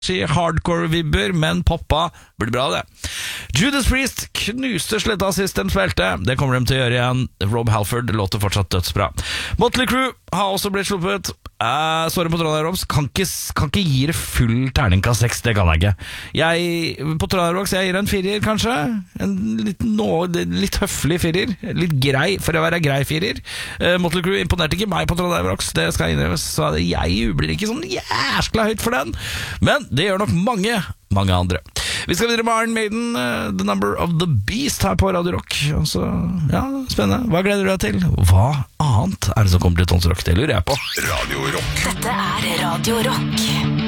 hardcore-vibber, men poppa blir bra det. Judas Priest knuste sletta sist de spilte. Det kommer de til å gjøre igjen. Rob Halford låter fortsatt dødsbra. Motley Crue har også blitt sluppet. Sorry på Trondheim Rocks, kan ikke gi det full terningkast 6, det kan jeg ikke. På Trondheim Rocks, jeg gir en 4, kanskje. En litt høflig 4. Litt grei, for å være grei 4. Motley Crue imponerte ikke meg på Trondheim Rocks, det skal jeg innrømme, så jeg jubler ikke sånn jæskla høyt for den. Men det gjør nok mange andre. Vi skal videre med Iron Maiden, The Number of the Beast her på Radio Rock. Så, ja, spennende. Hva gleder du deg til? Hva annet er det som kommer til Tons Rock? Det lurer jeg på. Radio Rock. Dette er Radio Rock.